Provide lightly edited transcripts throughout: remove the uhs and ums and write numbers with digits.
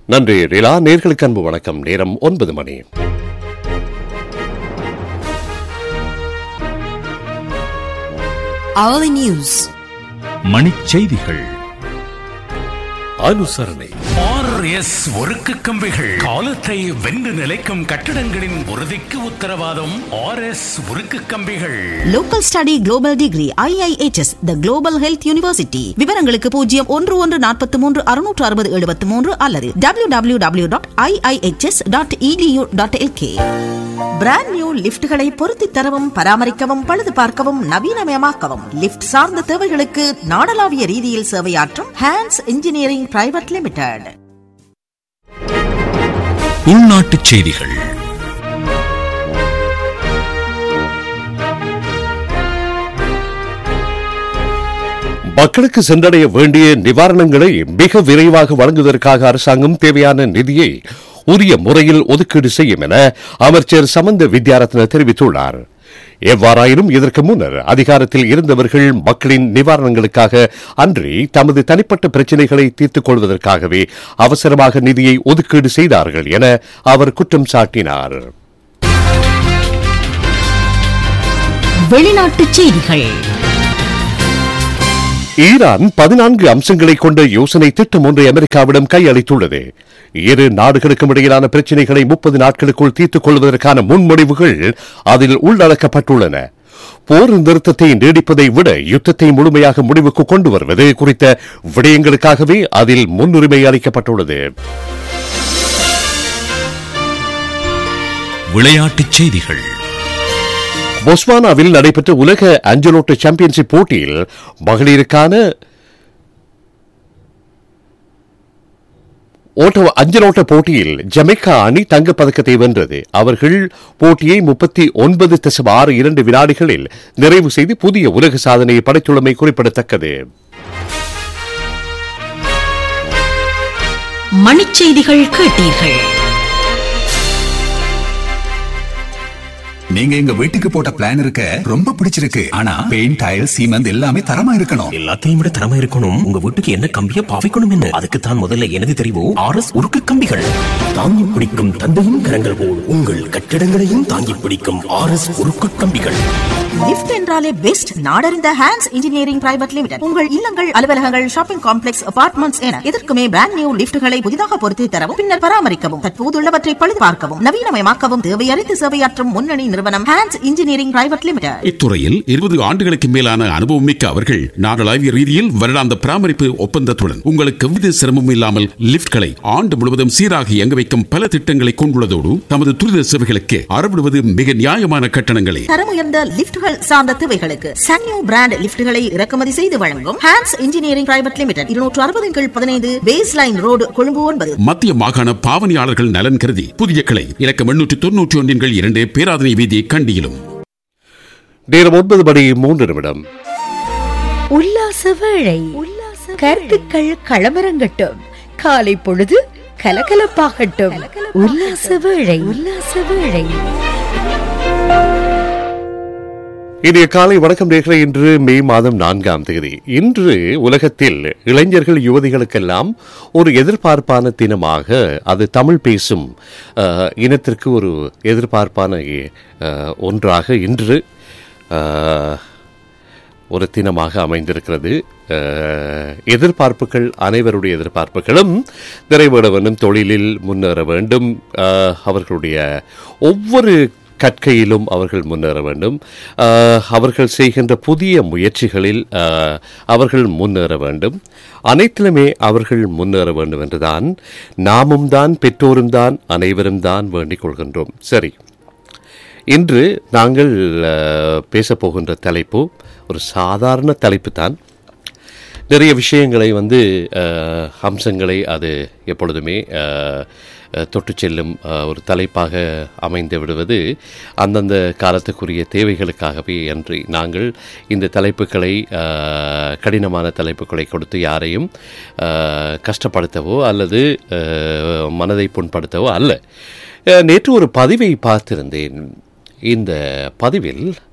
நன்றி ரீலா. நேர்களுக்கு அன்பு வணக்கம். நேரம் 9 மணி. Hourly News. மணிச்செய்திகள். அனுசரணை. RS ஒருக்கு கம்பிகள் காலத்தை வென்று நிலைக்கும் கட்டடங்களின் உறுதிக்கு உத்தரவாதம். RS ஒருக்கு கம்பிகள். Local Study Global Degree IIHS The Global Health University. விவரங்களுக்கு 0113636073 அல்லது www.iihs.edu.lk. பிராண்ட் நியூ லிப்ட்களை பொருத்தி தரவும் பராமரிக்கவும் பழுது பார்க்கவும் நவீனமயமாக்கவும் லிப்ட் சார்ந்த தேவைகளுக்கு நாடளாவிய ரீதியில் சேவையாற்றும் ஹேண்ட்ஸ் இன்ஜினியரிங் பிரைவேட் லிமிடெட். உள்நாட்டுச் செய்திகள். மக்களுக்கு சென்றடைய வேண்டிய நிவாரணங்களை மிக விரைவாக வழங்குவதற்காக அரசாங்கம் தேவையான நிதியை உரிய முறையில் ஒதுக்கீடு செய்யும் என அமைச்சர் சமந்த வித்யாரத்ன தெரிவித்துள்ளார். எவ்வாறாயினும் இதற்கு முன்னர் அதிகாரத்தில் இருந்தவர்கள் மக்களின் நிவாரணங்களுக்காக அன்றி தமது தனிப்பட்ட பிரச்சினைகளை தீர்த்துக் கொள்வதற்காகவே அவசரமாக நிதியை ஒதுக்கீடு செய்தார்கள் என அவர் குற்றம் சாட்டினார். வெளிநாட்டுச் செய்திகள். ஈரான் 14 அம்சங்களை கொண்ட யோசனை திட்டம் ஒன்றை அமெரிக்காவிடம் கையளித்துள்ளது. இரு நாடுகளுக்கும் இடையிலான பிரச்சினைகளை 30 நாட்களுக்குள் தீர்த்துக் கொள்வதற்கான முன்மொழிவுகள் அதில் உள்ளடக்கப்பட்டுள்ளன. போர் நிறுத்தத்தை நீடிப்பதை விட யுத்தத்தை முழுமையாக முடிவுக்கு கொண்டு வருவது குறித்த விடயங்களுக்காகவே அதில் முன்னுரிமை அளிக்கப்பட்டுள்ளது. விளையாட்டுச் செய்திகள். பொஸ்வானாவில் நடைபெற்ற உலக அஞ்சலோட்ட சாம்பியன்ஷிப் போட்டியில் மகளிருக்கான அஞ்சலோட்ட போட்டியில் ஜமைக்கா அணி தங்கப்பதக்கத்தை வென்றது. அவர்கள் போட்டியை 39.62 வினாடிகளில் நிறைவு செய்து புதிய உலக சாதனையை படைத்துள்ளமை குறிப்பிடத்தக்கது. மணிச்செய்திகள் கேட்டீர்கள். நீங்க எங்க வீட்டுக்கு போட்ட பிளான் இருக்க ரொம்ப பிடிச்சிருக்கு. ஆனா பெயிண்ட், டைல், சீமெண்ட் எல்லாமே தரமா இருக்கணும். எல்லாத்தையும் விட தரமா இருக்கணும். உங்க வீட்டுக்கு என்ன கம்பிய பாவிக்கணும் என்ன? அதுக்கு தான் முதல்ல எனது தெரிவு RS உருக்கு கம்பிகள். தாங்கி பிடிக்கும் தந்தையும் கரங்கள் போல் உங்கள் கட்டிடங்களையும் தாங்கி பிடிக்கும் RS உருக்கு கம்பிகள். லிஃப்ட் என்றாலே best நாடறிந்த hands engineering private limited. உங்கள் இல்லங்கள், அலுவலகங்கள், ஷாப்பிங் காம்ப்ளெக்ஸ், அபார்ட்மெண்ட்ஸ் என எதற்குமே பிராண்ட் நியூ லிஃப்ட்களை புதிதாக பொருத்தி தரவும் பின்னர் பராமரிக்கவும் தற்போதுள்ளவற்றை பழுது பார்க்கவும் நவீனமயமாக்கவும் தேவையறிந்து சேவையாற்றும் முன்னணி நிறுவனம் ஹேண்ட்ஸ் இன்ஜினியரிங் பிரைவேட் லிமிடெட். இத்துறையில் 20 ஆண்டுகளுக்கு மேலான அனுபவம் மிக்க அவர்கள் நாடளாவிய ரீதியில் வருடாந்த பராமரிப்பு ஒப்பந்தத்துடன் உங்களுக்கு எவ்வித சிரமமும் இல்லாமல் லிப்ட்களை ஆண்டு முழுவதும் சீராக இயங்க வைக்கும் பல திட்டங்களை கொண்டுள்ளதோடு தமது துரித சேவைகளுக்கு அறவிடுவது மிக நியாயமான கட்டணங்களை. தரம் உயர்ந்த லிப்ட்கள் சார்ந்த தேவைகளுக்கு சன்யூ பிராண்ட் லிப்ட்களை இறக்குமதி செய்து வழங்கும் hands engineering private limited. 260-15 base line road, Colombo 9. மத்திய மாகாண பாவனையாளர்கள் நலன் கருதி புதிய கிளை இலக்கம் 891-2 பேராதனை வீதி கண்டியிலும். நேரம் 9:03. உல்லாச வேளை. கருத்துக்கள் களமரங்கட்டும். காலை பொழுது கலகலப்பாகட்டும். உல்லாச வேளை. இன்றைய காலை வணக்கம் நேயர்களே. இன்று மே மாதம் 4ஆம் தேதி. இன்று உலகத்தில் இளைஞர்கள், யுவதிகளுக்கெல்லாம் ஒரு எதிர்பார்ப்பான தினமாக, அது தமிழ் பேசும் இனத்திற்கு ஒரு எதிர்பார்ப்பான ஒன்றாக இன்று ஒரு தினமாக அமைந்திருக்கிறது. எதிர்பார்ப்புகள், அனைவருடைய எதிர்பார்ப்புகளும் நிறைவேற வேண்டும், தொழிலில் முன்னேற வேண்டும், அவர்களுடைய ஒவ்வொரு கற்கையிலும் அவர்கள் முன்னேற வேண்டும், அவர்கள் செய்கின்ற புதிய முயற்சிகளில் அவர்கள் முன்னேற வேண்டும், அனைத்திலுமே அவர்கள் முன்னேற வேண்டும் என்றுதான் நாமும் தான், பெற்றோரும் தான், அனைவரும் தான் வேண்டிக் கொள்கின்றோம். சரி, இன்று நாங்கள் பேசப்போகின்ற தலைப்பு ஒரு சாதாரண தலைப்பு தான். நிறைய விஷயங்களை அம்சங்களை அது எப்பொழுதுமே தொட்டு செல்லும் ஒரு தலைப்பாக அமைந்து விடுவது அந்தந்த காலத்துக்குரிய தேவைகளுக்காகவே அன்றி நாங்கள் இந்த தலைப்புகளை, கடினமான தலைப்புகளை கொடுத்து யாரையும் கஷ்டப்படுத்தவோ அல்லது மனதை புண்படுத்தவோ அல்ல. நேற்று ஒரு பதிவை பார்த்திருந்தேன். இந்த பதிவில்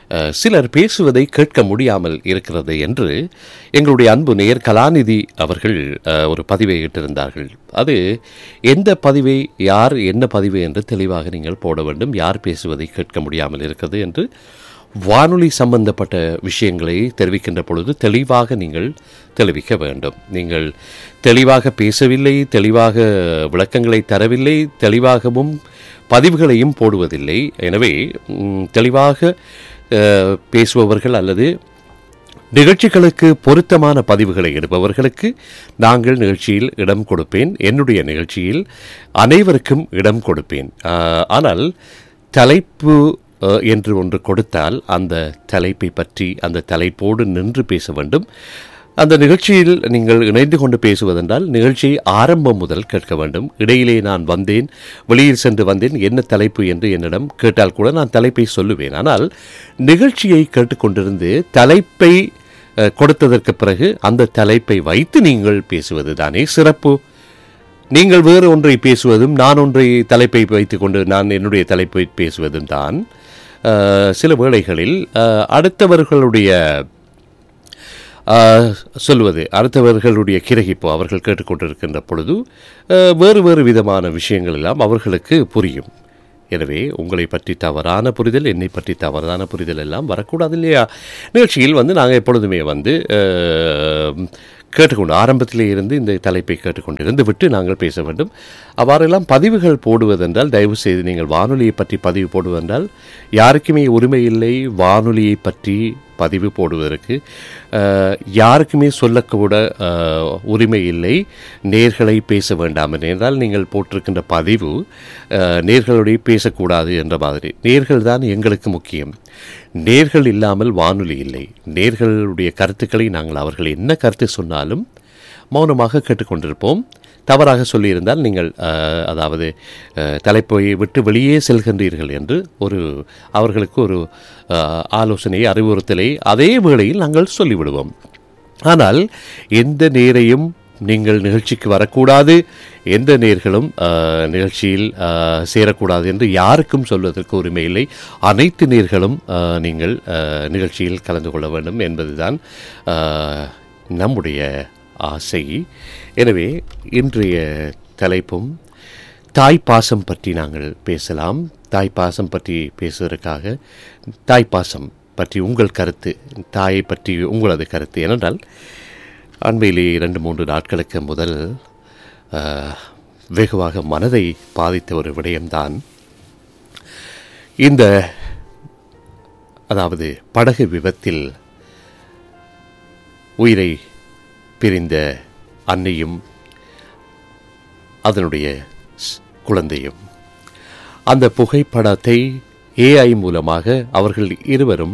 சிலர் பேசுவதை கேட்க முடியாமல் இருக்கிறது என்று எங்களுடைய அன்பு நேயர் கலாநிதி அவர்கள் ஒரு பதிவை இட்டிருந்தார்கள். அது எந்த பதிவை, யார், என்ன பதிவு என்று தெளிவாக நீங்கள் போட வேண்டும். யார் பேசுவதை கேட்க முடியாமல் இருக்கிறது என்று வானொலி சம்பந்தப்பட்ட விஷயங்களை தெரிவிக்கின்ற பொழுது தெளிவாக நீங்கள் தெரிவிக்க வேண்டும். நீங்கள் தெளிவாக பேசவில்லை, தெளிவாக விளக்கங்களை தரவில்லை, தெளிவாகவும் பதிவுகளையும் போடுவதில்லை. எனவே தெளிவாக பேசுபவர்கள் அல்லது நிகழ்ச்சிகளுக்கு பொருத்தமான பதிவுகளை எடுப்பவர்களுக்கு நாங்கள் நிகழ்ச்சியில் இடம் கொடுப்பேன். என்னுடைய நிகழ்ச்சியில் அனைவருக்கும் இடம் கொடுப்பேன். ஆனால் தலைப்பு என்று ஒன்று கொடுத்தால் அந்த தலைப்பை பற்றி அந்த தலைப்போடு நின்று பேச வேண்டும். அந்த நிகழ்ச்சியில் நீங்கள் இணைந்து கொண்டு பேசுவதென்றால் நிகழ்ச்சியை ஆரம்பம் முதல் கேட்க வேண்டும். இடையிலே நான் வந்தேன், வெளியில் சென்று வந்தேன், என்ன தலைப்பு என்று என்னிடம் கேட்டால் கூட நான் தலைப்பை சொல்லுவேன். ஆனால் நிகழ்ச்சியை கேட்டுக்கொண்டிருந்து தலைப்பை கொடுத்ததற்கு பிறகு அந்த தலைப்பை வைத்து நீங்கள் பேசுவது தானே சிறப்பு. நீங்கள் வேறு ஒன்றை பேசுவதும் நான் ஒன்றை தலைப்பை வைத்துக்கொண்டு நான் என்னுடைய தலைப்பை பேசுவதும் தான் சில வேளைகளில் அடுத்தவர்களுடைய சொல்வது, அடுத்தவர்களுடைய கிரகிப்பு அவர்கள் கேட்டுக்கொண்டிருக்கின்ற பொழுது வேறு வேறு விதமான விஷயங்கள் எல்லாம் அவர்களுக்கு புரியும். எனவே உங்களை பற்றி தவறான புரிதல், என்னை பற்றி தவறான புரிதல் எல்லாம் வரக்கூடாது இல்லையா? நிகழ்ச்சியில் நாங்கள் எப்பொழுதுமே கேட்டுக்கொண்டு ஆரம்பத்திலே இருந்து இந்த தலைப்பை கேட்டுக்கொண்டிருந்து விட்டு நாங்கள் பேச வேண்டும். அவ்வாறெல்லாம் பதிவுகள் போடுவதென்றால் தயவு செய்து நீங்கள் வானொலியை பற்றி பதிவு போடுவதென்றால் யாருக்குமே உரிமை இல்லை. வானொலியை பற்றி பதிவு போடுவதற்கு யாருக்குமே சொல்லக்கூட உரிமை இல்லை. நேர்களை பேச வேண்டாம் என்றால் நீங்கள் போட்டிருக்கின்ற பதிவு நேர்களுடைய பேசக்கூடாது என்ற மாதிரி. நேர்கள் தான் எங்களுக்கு முக்கியம். நேர்கள் இல்லாமல் வானொலி இல்லை. நேர்களுடைய கருத்துக்களை நாங்கள் அவர்கள் என்ன கருத்து சொன்னாலும் மௌனமாக கேட்டுக்கொண்டிருப்போம். தவறாக சொல்லியிருந்தால் நீங்கள் அதாவது தலைப்பை விட்டு வெளியே செல்கின்றீர்கள் என்று அவர்களுக்கு ஒரு ஆலோசனை, அறிவுறுத்தலை அதே வேளையில் நாங்கள் சொல்லிவிடுவோம். ஆனால் எந்த நேரையும் நீங்கள் நிகழ்ச்சிக்கு வரக்கூடாது, எந்த நேர்களும் நிகழ்ச்சியில் சேரக்கூடாது என்று யாருக்கும் சொல்வதற்கு உரிமை இல்லை. அனைத்து நேர்களும் நீங்கள் நிகழ்ச்சியில் கலந்து கொள்ள வேண்டும் என்பதுதான் நம்முடைய ஆசை. எனவே இன்றைய தலைப்பும் தாய்ப்பாசம் பற்றி நாங்கள் பேசலாம். தாய்ப்பாசம் பற்றி பேசுவதற்காக தாய்ப்பாசம் பற்றி உங்கள் கருத்து, தாயை பற்றி உங்களது கருத்து. ஏனென்றால் அண்மையிலே 2-3 நாட்களுக்கு முதல் வெகுவாக மனதை பாதித்த ஒரு விடயம்தான் இந்த அதாவது படகு விபத்தில் உயிரை பிரிந்த அன்னையும் அதனுடைய குழந்தையும். அந்த புகைப்படத்தை AI மூலமாக அவர்கள் இருவரும்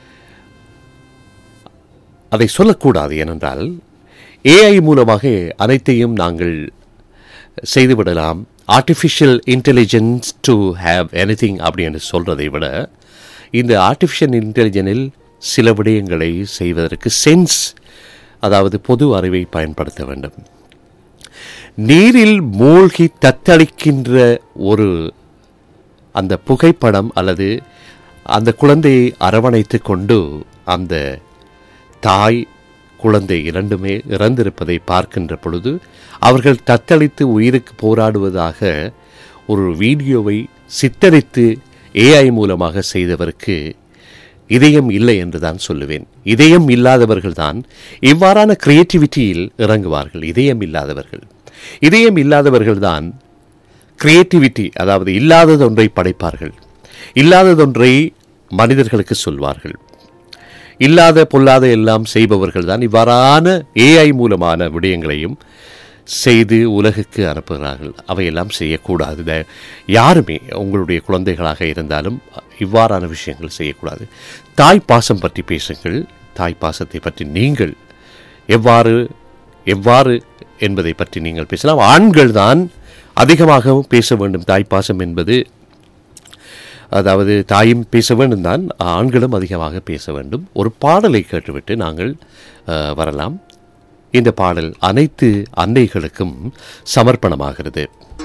அதை சொல்லக்கூடாது. ஏனென்றால் AI மூலமாக அனைத்தையும் நாங்கள் செய்துவிடலாம். Artificial intelligence to have anything அப்படி என்று சொல்கிறதை விட இந்த ஆர்டிஃபிஷியல் இன்டெலிஜென்ஸில் சில விடயங்களை செய்வதற்கு சென்ஸ், அதாவது பொது அறிவை பயன்படுத்த வேண்டும். நீரில் மூழ்கி தத்தளிக்கின்ற ஒரு அந்த புகைப்படம் அல்லது அந்த குழந்தையை அரவணைத்து கொண்டு அந்த தாய் குழந்தை இரண்டுமே இறந்திருப்பதை பார்க்கின்ற பொழுது அவர்கள் தத்தளித்து உயிருக்கு போராடுவதாக ஒரு வீடியோவை சித்தரித்து AI மூலமாக செய்தவருக்கு இதயம் இல்லை என்று தான் சொல்லுவேன். இதயம் இல்லாதவர்கள் தான் இவ்வாறான கிரியேட்டிவிட்டியில் இறங்குவார்கள். இதயம் இல்லாதவர்கள் தான் கிரியேட்டிவிட்டி, அதாவது இல்லாததொன்றை படைப்பார்கள், இல்லாததொன்றை மனிதர்களுக்கு சொல்வார்கள். இல்லாத பொல்லாத எல்லாம் செய்பவர்கள் தான் இவ்வாறான AI மூலமான விடயங்களையும் செய்து உலகுக்கு அனுப்புகிறார்கள். அவையெல்லாம் செய்யக்கூடாது. யாருமே உங்களுடைய குழந்தைகளாக இருந்தாலும் இவ்வாறான விஷயங்கள் செய்யக்கூடாது. தாய்ப்பாசம் பற்றி பேசுங்கள். தாய்ப்பாசத்தை பற்றி நீங்கள் எவ்வாறு என்பதை பற்றி நீங்கள் பேசலாம். ஆண்கள் தான் அதிகமாக பேச வேண்டும். தாய்ப்பாசம் என்பது, அதாவது தாயும் பேச வேண்டும் தான், ஆண்களும் அதிகமாக பேச வேண்டும். ஒரு பாடலை கேட்டுவிட்டு நாங்கள் வரலாம். இந்த பாடல் அனைத்து அன்னைகளுக்கும் சமர்ப்பணமாகிறது.